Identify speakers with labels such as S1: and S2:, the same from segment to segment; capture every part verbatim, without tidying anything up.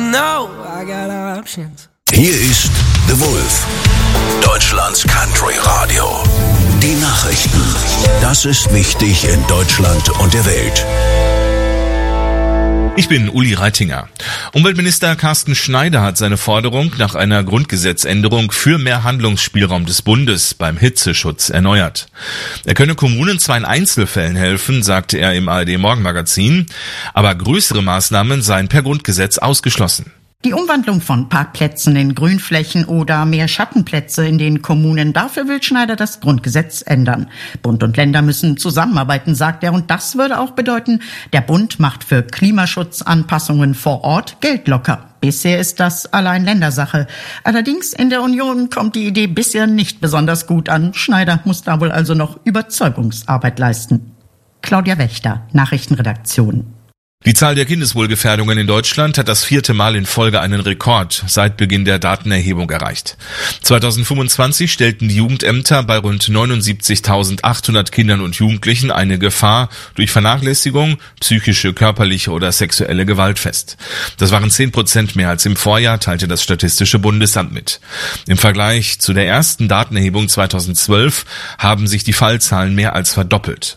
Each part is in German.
S1: know I got options.
S2: Hier ist The Wolf, Deutschlands Country Radio. Die Nachrichten. Das ist wichtig in Deutschland und der Welt.
S3: Ich bin Uli Reitinger. Umweltminister Carsten Schneider hat seine Forderung nach einer Grundgesetzänderung für mehr Handlungsspielraum des Bundes beim Hitzeschutz erneuert. Er könne Kommunen zwar in Einzelfällen helfen, sagte er im A R D-Morgenmagazin, aber größere Maßnahmen seien per Grundgesetz ausgeschlossen.
S4: Die Umwandlung von Parkplätzen in Grünflächen oder mehr Schattenplätze in den Kommunen, dafür will Schneider das Grundgesetz ändern. Bund und Länder müssen zusammenarbeiten, sagt er, und das würde auch bedeuten, der Bund macht für Klimaschutzanpassungen vor Ort Geld locker. Bisher ist das allein Ländersache. Allerdings in der Union kommt die Idee bisher nicht besonders gut an. Schneider muss da wohl also noch Überzeugungsarbeit leisten. Claudia Wächter, Nachrichtenredaktion.
S3: Die Zahl der Kindeswohlgefährdungen in Deutschland hat das vierte Mal in Folge einen Rekord seit Beginn der Datenerhebung erreicht. zweitausendfünfundzwanzig stellten die Jugendämter bei rund neunundsiebzigtausendachthundert Kindern und Jugendlichen eine Gefahr durch Vernachlässigung, psychische, körperliche oder sexuelle Gewalt fest. Das waren zehn Prozent mehr als im Vorjahr, teilte das Statistische Bundesamt mit. Im Vergleich zu der ersten Datenerhebung zweitausendzwölf haben sich die Fallzahlen mehr als verdoppelt.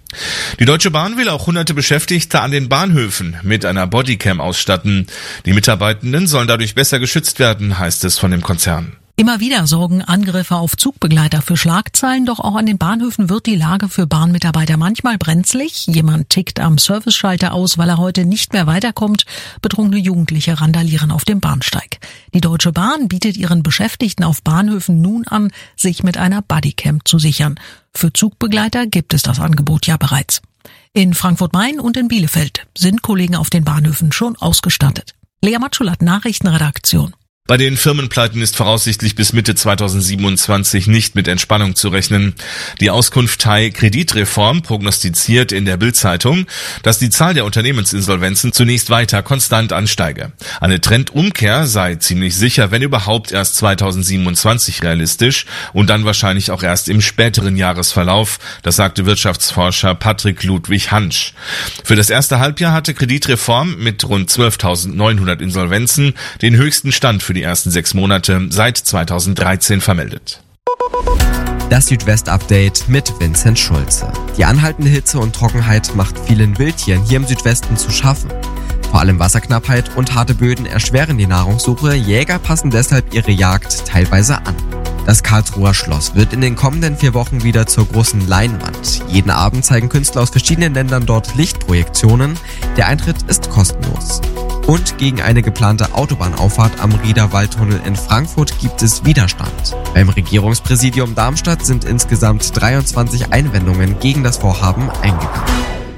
S3: Die Deutsche Bahn will auch hunderte Beschäftigte an den Bahnhöfen mit einer Bodycam ausstatten. Die Mitarbeitenden sollen dadurch besser geschützt werden, heißt es von dem Konzern.
S5: Immer wieder sorgen Angriffe auf Zugbegleiter für Schlagzeilen, doch auch an den Bahnhöfen wird die Lage für Bahnmitarbeiter manchmal brenzlig. Jemand tickt am Serviceschalter aus, weil er heute nicht mehr weiterkommt. Betrunkene Jugendliche randalieren auf dem Bahnsteig. Die Deutsche Bahn bietet ihren Beschäftigten auf Bahnhöfen nun an, sich mit einer Bodycam zu sichern. Für Zugbegleiter gibt es das Angebot ja bereits. In Frankfurt-Main und in Bielefeld sind Kollegen auf den Bahnhöfen schon ausgestattet. Lea Matschulat, Nachrichtenredaktion.
S3: Bei den Firmenpleiten ist voraussichtlich bis Mitte zweitausendsiebenundzwanzig nicht mit Entspannung zu rechnen. Die Auskunftei Kreditreform prognostiziert in der Bild-Zeitung, dass die Zahl der Unternehmensinsolvenzen zunächst weiter konstant ansteige. Eine Trendumkehr sei ziemlich sicher, wenn überhaupt erst zweitausendsiebenundzwanzig realistisch und dann wahrscheinlich auch erst im späteren Jahresverlauf, das sagte Wirtschaftsforscher Patrick Ludwig Hansch. Für das erste Halbjahr hatte Kreditreform mit rund zwölftausendneunhundert Insolvenzen den höchsten Stand für die ersten sechs Monate seit zweitausenddreizehn vermeldet.
S6: Das Südwest-Update mit Vincent Schulze. Die anhaltende Hitze und Trockenheit macht vielen Wildtieren hier im Südwesten zu schaffen. Vor allem Wasserknappheit und harte Böden erschweren die Nahrungssuche. Jäger passen deshalb ihre Jagd teilweise an. Das Karlsruher Schloss wird in den kommenden vier Wochen wieder zur großen Leinwand. Jeden Abend zeigen Künstler aus verschiedenen Ländern dort Lichtprojektionen. Der Eintritt ist kostenlos. Und gegen eine geplante Autobahnauffahrt am Rieder Waldtunnel in Frankfurt gibt es Widerstand. Beim Regierungspräsidium Darmstadt sind insgesamt dreiundzwanzig Einwendungen gegen das Vorhaben eingegangen.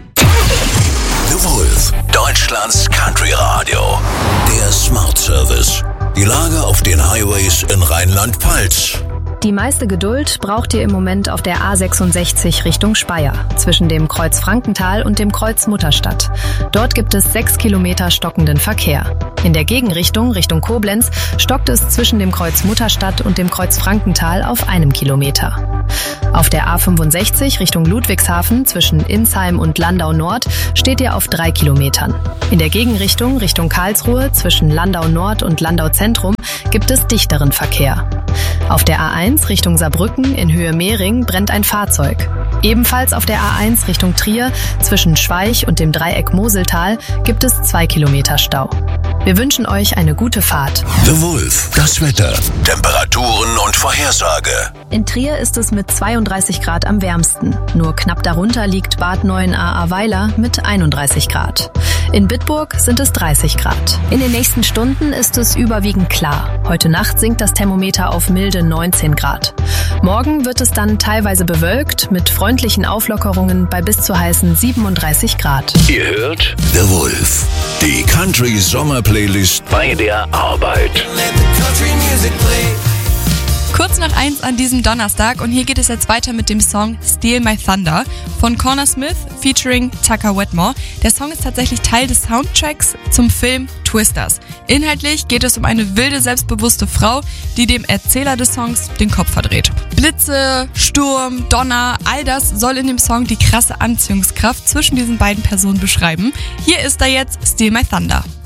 S2: The Wolf, Deutschlands Country Radio. Der Smart Service. Die Lage auf den Highways in Rheinland-Pfalz.
S7: Die meiste Geduld braucht ihr im Moment auf der A sechsundsechzig Richtung Speyer, zwischen dem Kreuz Frankenthal und dem Kreuz Mutterstadt. Dort gibt es sechs Kilometer stockenden Verkehr. In der Gegenrichtung, Richtung Koblenz, stockt es zwischen dem Kreuz Mutterstadt und dem Kreuz Frankenthal auf einem Kilometer. Auf der A fünfundsechzig Richtung Ludwigshafen zwischen Insheim und Landau Nord steht ihr auf drei Kilometern. In der Gegenrichtung Richtung Karlsruhe zwischen Landau Nord und Landau Zentrum gibt es dichteren Verkehr. Auf der A eins Richtung Saarbrücken in Höhe Mehring brennt ein Fahrzeug. Ebenfalls auf der A eins Richtung Trier zwischen Schweich und dem Dreieck Moseltal gibt es zwei Kilometer Stau. Wir wünschen euch eine gute Fahrt.
S2: The Wolf, das Wetter, Temperaturen und Vorhersage.
S7: In Trier ist es mit zweiunddreißig Grad am wärmsten. Nur knapp darunter liegt Bad Neuenahr-Ahrweiler mit einunddreißig Grad. In Bitburg sind es dreißig Grad. In den nächsten Stunden ist es überwiegend klar. Heute Nacht sinkt das Thermometer auf milde neunzehn Grad. Morgen wird es dann teilweise bewölkt mit freundlichen Auflockerungen bei bis zu heißen siebenunddreißig Grad.
S2: Ihr hört The Wolf, die Country-Sommer-Playlist bei der Arbeit.
S8: Kurz nach eins an diesem Donnerstag und hier geht es jetzt weiter mit dem Song Steal My Thunder von Connor Smith featuring Tucker Wetmore. Der Song ist tatsächlich Teil des Soundtracks zum Film Twisters. Inhaltlich geht es um eine wilde, selbstbewusste Frau, die dem Erzähler des Songs den Kopf verdreht. Blitze, Sturm, Donner, all das soll in dem Song die krasse Anziehungskraft zwischen diesen beiden Personen beschreiben. Hier ist da jetzt Steal My Thunder.